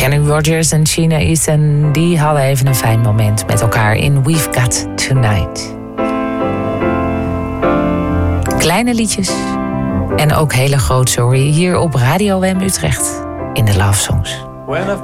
Kenny Rogers en Sheena Easton, die hadden even een fijn moment met elkaar in We've Got Tonight. Kleine liedjes en ook hele grootse hoor je hier op Radio WM Utrecht in de Love Songs. When I